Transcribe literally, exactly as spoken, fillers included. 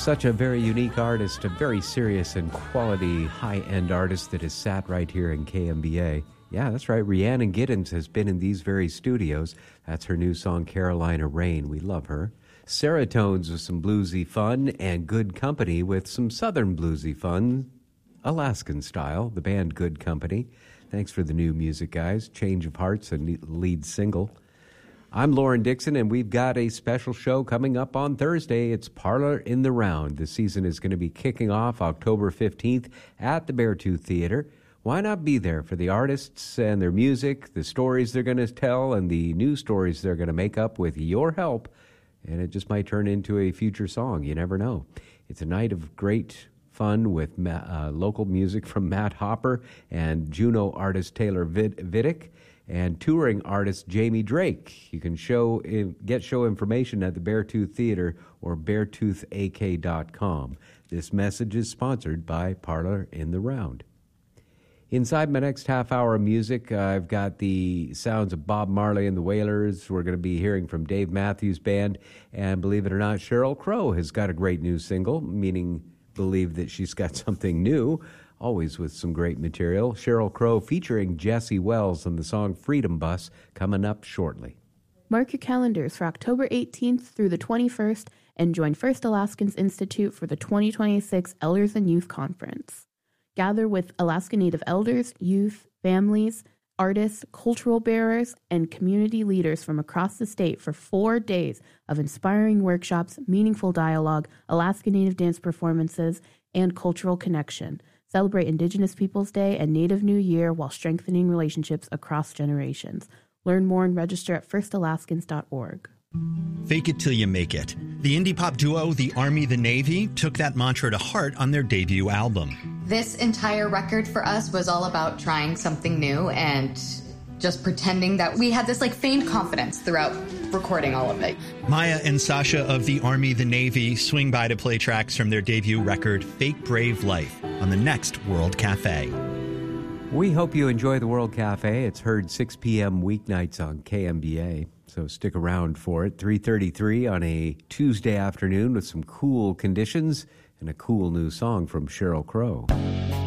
such a very unique artist, a very serious and quality high-end artist that has sat right here in K M B A. Yeah, that's right. Rhiannon Giddens has been in these very studios. That's her new song, Carolina Rain. We love her. Serotones with some bluesy fun, and Good Company with some southern bluesy fun, Alaskan style, the band Good Company. Thanks for the new music, guys. Change of Hearts, a lead single. I'm Lauren Dixon, and we've got a special show coming up on Thursday. It's Parlor in the Round. The season is going to be kicking off October fifteenth at the Beartooth Theater. Why not be there for the artists and their music, the stories they're going to tell, and the new stories they're going to make up with your help? And it just might turn into a future song. You never know. It's a night of great fun with uh, local music from Matt Hopper and Juneau artist Taylor Vid- Vidic. And touring artist Jamie Drake. You can show get show information at the Beartooth Theater or beartooth a k dot com. This message is sponsored by Parlor in the Round. Inside my next half hour of music, uh, I've got the sounds of Bob Marley and the Wailers. We're going to be hearing from Dave Matthews Band. And believe it or not, Sheryl Crow has got a great new single, meaning believe that she's got something new. Always with some great material. Sheryl Crow featuring Jesse Wells on the song Freedom Bus coming up shortly. Mark your calendars for October eighteenth through the twenty-first and join First Alaskans Institute for the twenty twenty-six Elders and Youth Conference. Gather with Alaska Native elders, youth, families, artists, cultural bearers, and community leaders from across the state for four days of inspiring workshops, meaningful dialogue, Alaska Native dance performances, and cultural connection. Celebrate Indigenous Peoples Day and Native New Year while strengthening relationships across generations. Learn more and register at first alaskans dot org. Fake it till you make it. The indie pop duo The Army the Navy took that mantra to heart on their debut album. This entire record for us was all about trying something new and just pretending that we had this like feigned confidence throughout recording all of it. Maya and Sasha of The Army the Navy swing by to play tracks from their debut record, Fake Brave Life, on the next World Cafe. We hope you enjoy the World Cafe. It's heard six p.m. weeknights on K M B A, so stick around for it. three thirty-three on a Tuesday afternoon with some cool conditions and a cool new song from Sheryl Crow.